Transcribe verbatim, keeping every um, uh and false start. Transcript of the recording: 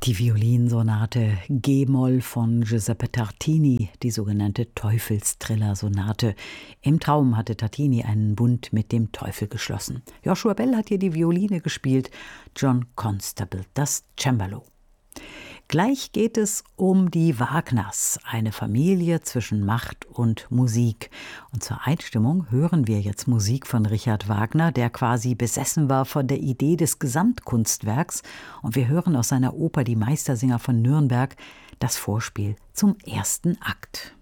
Die Violinsonate G-Moll von Giuseppe Tartini, die sogenannte Teufelstriller-Sonate. Im Traum hatte Tartini einen Bund mit dem Teufel geschlossen. Joshua Bell hat hier die Violine gespielt, John Constable das Cembalo. Gleich geht es um die Wagners, eine Familie zwischen Macht und Musik. Und zur Einstimmung hören wir jetzt Musik von Richard Wagner, der quasi besessen war von der Idee des Gesamtkunstwerks. Und wir hören aus seiner Oper Die Meistersinger von Nürnberg das Vorspiel zum ersten Akt.